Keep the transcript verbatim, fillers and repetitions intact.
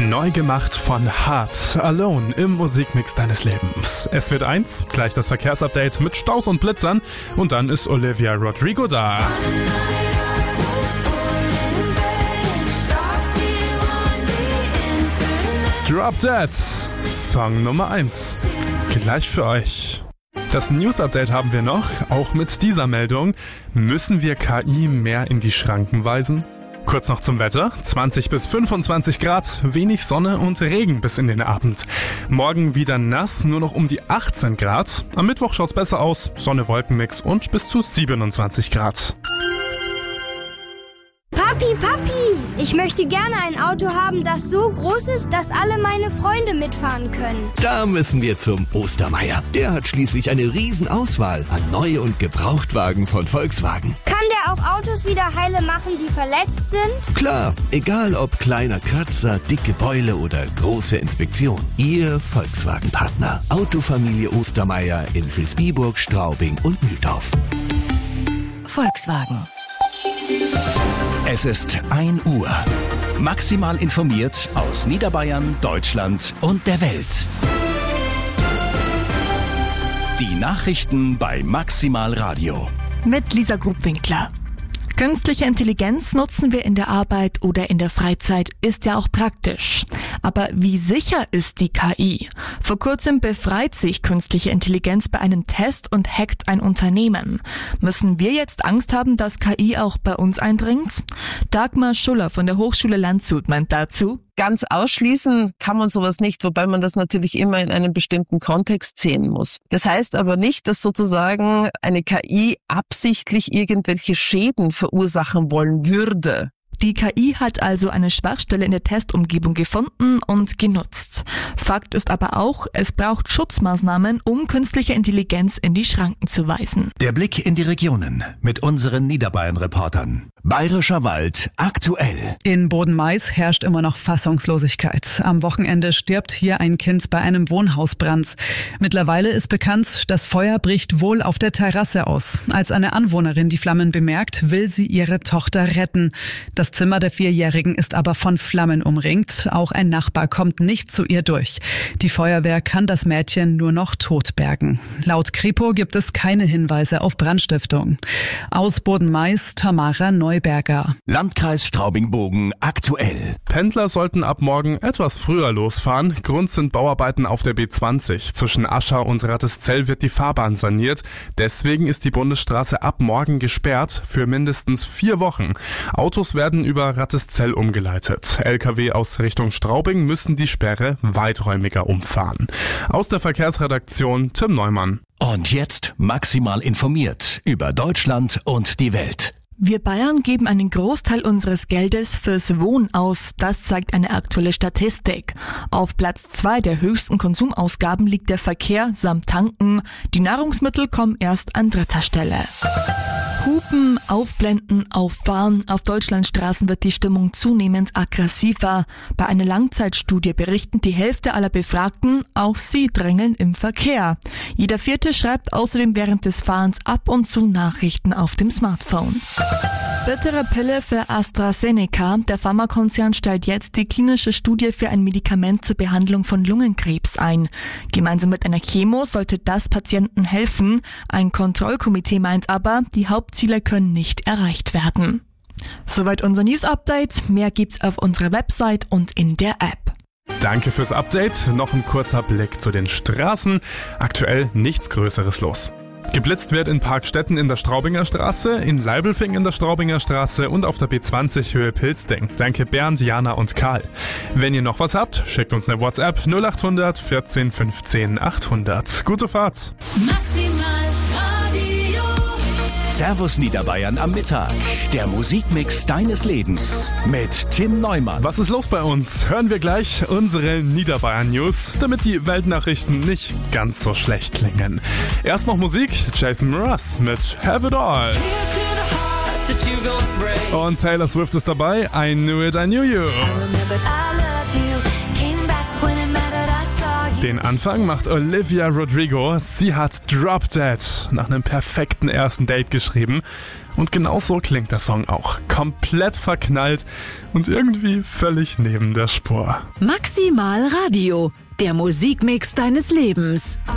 Neu gemacht von Hart, Alone im Musikmix deines Lebens. Es wird eins, gleich das Verkehrsupdate mit Staus und Blitzern und dann ist Olivia Rodrigo da. Drop Dead, Song Nummer eins. Gleich für euch. Das News-Update haben wir noch, auch mit dieser Meldung. Müssen wir K I mehr in die Schranken weisen? Kurz noch zum Wetter. zwanzig bis fünfundzwanzig Grad, wenig Sonne und Regen bis in den Abend. Morgen wieder nass, nur noch um die achtzehn Grad. Am Mittwoch schaut's besser aus, Sonne-Wolkenmix und bis zu siebenundzwanzig Grad. Papi, Papi, ich möchte gerne ein Auto haben, das so groß ist, dass alle meine Freunde mitfahren können. Da müssen wir zum Ostermeier. Der hat schließlich eine Riesenauswahl an Neu- und Gebrauchtwagen von Volkswagen. Kann der auch Autos wieder heile machen, die verletzt sind? Klar, egal ob kleiner Kratzer, dicke Beule oder große Inspektion. Ihr Volkswagen-Partner. Autofamilie Ostermeier in Vilsbiburg, Straubing und Mühldorf. Volkswagen. Es ist ein Uhr. Maximal informiert aus Niederbayern, Deutschland und der Welt. Die Nachrichten bei Maximal Radio. Mit Lisa Grubwinkler. Künstliche Intelligenz nutzen wir in der Arbeit oder in der Freizeit, ist ja auch praktisch. Aber wie sicher ist die K I? Vor kurzem befreit sich künstliche Intelligenz bei einem Test und hackt ein Unternehmen. Müssen wir jetzt Angst haben, dass K I auch bei uns eindringt? Dagmar Schuller von der Hochschule Landshut meint dazu: Ganz ausschließen kann man sowas nicht, wobei man das natürlich immer in einem bestimmten Kontext sehen muss. Das heißt aber nicht, dass sozusagen eine K I absichtlich irgendwelche Schäden verursachen wollen würde. Die K I hat also eine Schwachstelle in der Testumgebung gefunden und genutzt. Fakt ist aber auch, es braucht Schutzmaßnahmen, um künstliche Intelligenz in die Schranken zu weisen. Der Blick in die Regionen mit unseren Niederbayern-Reportern. Bayerischer Wald aktuell. In Bodenmais herrscht immer noch Fassungslosigkeit. Am Wochenende stirbt hier ein Kind bei einem Wohnhausbrand. Mittlerweile ist bekannt, das Feuer bricht wohl auf der Terrasse aus. Als eine Anwohnerin die Flammen bemerkt, will sie ihre Tochter retten. Das Zimmer der Vierjährigen ist aber von Flammen umringt. Auch ein Nachbar kommt nicht zu ihr durch. Die Feuerwehr kann das Mädchen nur noch tot bergen. Laut Kripo gibt es keine Hinweise auf Brandstiftung. Aus Bodenmais, Tamara Neuberger. Landkreis Straubing-Bogen aktuell. Pendler sollten ab morgen etwas früher losfahren. Grund sind Bauarbeiten auf der B zwanzig. Zwischen Aschau und Ratteszell wird die Fahrbahn saniert. Deswegen ist die Bundesstraße ab morgen gesperrt für mindestens vier Wochen. Autos werden über Ratteszell umgeleitet. L K W aus Richtung Straubing müssen die Sperre weiträumiger umfahren. Aus der Verkehrsredaktion Tim Neumann. Und jetzt maximal informiert über Deutschland und die Welt. Wir Bayern geben einen Großteil unseres Geldes fürs Wohnen aus. Das zeigt eine aktuelle Statistik. Auf Platz zwei der höchsten Konsumausgaben liegt der Verkehr samt Tanken. Die Nahrungsmittel kommen erst an dritter Stelle. Hupen, aufblenden, auffahren. Auf Deutschlands Straßen wird die Stimmung zunehmend aggressiver. Bei einer Langzeitstudie berichten die Hälfte aller Befragten, auch sie drängeln im Verkehr. Jeder Vierte schreibt außerdem während des Fahrens ab und zu Nachrichten auf dem Smartphone. Bittere Pille für AstraZeneca. Der Pharmakonzern stellt jetzt die klinische Studie für ein Medikament zur Behandlung von Lungenkrebs ein. Gemeinsam mit einer Chemo sollte das Patienten helfen. Ein Kontrollkomitee meint aber, die Hauptziele können nicht erreicht werden. Soweit unser News-Update. Mehr gibt's auf unserer Website und in der App. Danke fürs Update. Noch ein kurzer Blick zu den Straßen. Aktuell nichts Größeres los. Geblitzt wird in Parkstetten in der Straubinger Straße, in Leibelfing in der Straubinger Straße und auf der B zwanzig Höhe Pilzding. Danke Bernd, Jana und Karl. Wenn ihr noch was habt, schickt uns eine WhatsApp null acht hundert vierzehn fünfzehn achthundert. Gute Fahrt! Maximal Radio. Servus Niederbayern am Mittag. Der Musikmix deines Lebens mit Tim Neumann. Was ist los bei uns? Hören wir gleich unsere Niederbayern-News, damit die Weltnachrichten nicht ganz so schlecht klingen. Erst noch Musik, Jason Mraz mit Have It All. Und Taylor Swift ist dabei, I Knew It, I Knew You. Den Anfang macht Olivia Rodrigo. Sie hat Drop Dead nach einem perfekten ersten Date geschrieben. Und genau so klingt der Song auch. Komplett verknallt und irgendwie völlig neben der Spur. Maximal Radio, der Musikmix deines Lebens.